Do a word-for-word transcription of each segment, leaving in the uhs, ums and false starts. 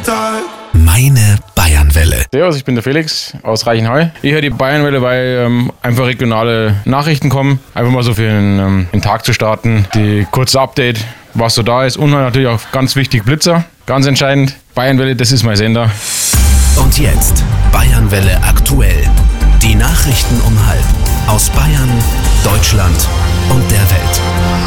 Meine Bayernwelle. Servus, ich bin der Felix aus Reichenhall. Ich höre die Bayernwelle, weil ähm, einfach regionale Nachrichten kommen. Einfach mal so für den, ähm, den Tag zu starten. Die kurze Update, was so da ist. Und natürlich auch ganz wichtig Blitzer. Ganz entscheidend. Bayernwelle, das ist mein Sender. Und jetzt Bayernwelle aktuell. Die Nachrichten um halb. Aus Bayern, Deutschland und der Welt.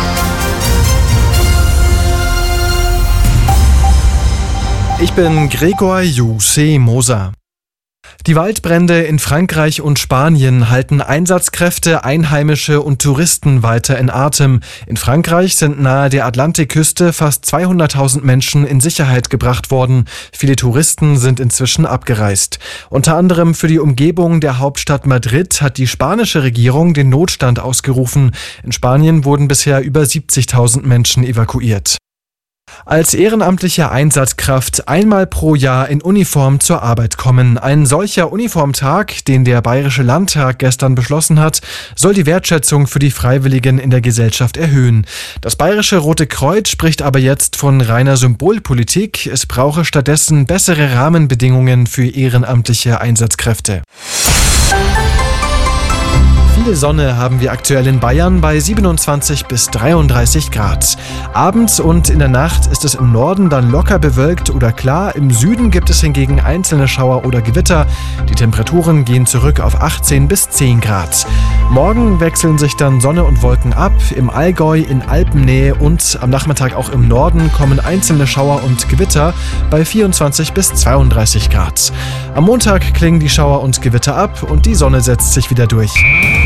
Ich bin Gregor Jussi Moser. Die Waldbrände in Frankreich und Spanien halten Einsatzkräfte, Einheimische und Touristen weiter in Atem. In Frankreich sind nahe der Atlantikküste fast zweihunderttausend Menschen in Sicherheit gebracht worden. Viele Touristen sind inzwischen abgereist. Unter anderem für die Umgebung der Hauptstadt Madrid hat die spanische Regierung den Notstand ausgerufen. In Spanien wurden bisher über siebzigtausend Menschen evakuiert. Als ehrenamtliche Einsatzkraft einmal pro Jahr in Uniform zur Arbeit kommen. Ein solcher Uniformtag, den der Bayerische Landtag gestern beschlossen hat, soll die Wertschätzung für die Freiwilligen in der Gesellschaft erhöhen. Das Bayerische Rote Kreuz spricht aber jetzt von reiner Symbolpolitik. Es brauche stattdessen bessere Rahmenbedingungen für ehrenamtliche Einsatzkräfte. Viel Sonne haben wir aktuell in Bayern bei siebenundzwanzig bis dreiunddreißig Grad. Abends und in der Nacht ist es im Norden dann locker bewölkt oder klar. Im Süden gibt es hingegen einzelne Schauer oder Gewitter. Die Temperaturen gehen zurück auf achtzehn bis zehn Grad. Morgen wechseln sich dann Sonne und Wolken ab. Im Allgäu, in Alpennähe und am Nachmittag auch im Norden kommen einzelne Schauer und Gewitter bei vierundzwanzig bis zweiunddreißig Grad. Am Montag klingen die Schauer und Gewitter ab und die Sonne setzt sich wieder durch.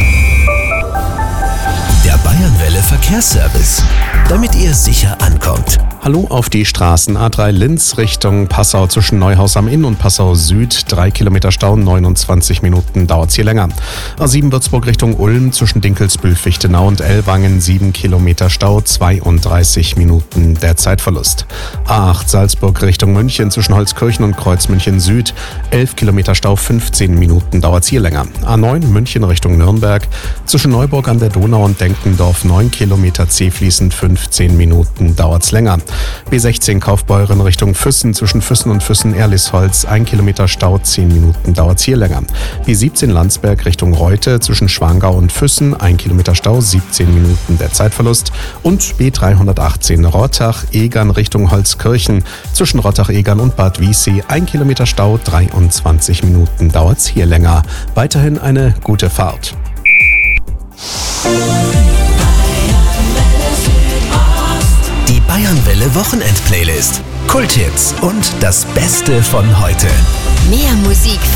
Der Bayernwelle Verkehrsservice, damit ihr sicher ankommt. Hallo auf die Straßen A drei Linz Richtung Passau zwischen Neuhaus am Inn und Passau Süd. Drei Kilometer Stau, neunundzwanzig Minuten dauert's hier länger. A sieben Würzburg Richtung Ulm zwischen Dinkelsbühl, Fichtenau und Ellwangen. Sieben Kilometer Stau, zweiunddreißig Minuten der Zeitverlust. A acht Salzburg Richtung München zwischen Holzkirchen und Kreuzmünchen Süd. Elf Kilometer Stau, fünfzehn Minuten dauert's hier länger. A neun München Richtung Nürnberg zwischen Neuburg an der Donau und Denkendorf. Neun Kilometer zäh fließend, fünfzehn Minuten dauert's länger. B sechzehn Kaufbeuren Richtung Füssen zwischen Füssen und Füssen-Erlisholz. Ein Kilometer Stau, zehn Minuten dauert's hier länger. B siebzehn Landsberg Richtung Reute zwischen Schwangau und Füssen. Ein Kilometer Stau, siebzehn Minuten der Zeitverlust. Und B dreihundertachtzehn Rottach-Egern Richtung Holzkirchen zwischen Rottach-Egern und Bad Wiessee. Ein Kilometer Stau, dreiundzwanzig Minuten dauert's hier länger. Weiterhin eine gute Fahrt. Die Bayernwelle Wochenend-Playlist. Kulthits und das Beste von heute. Mehr Musik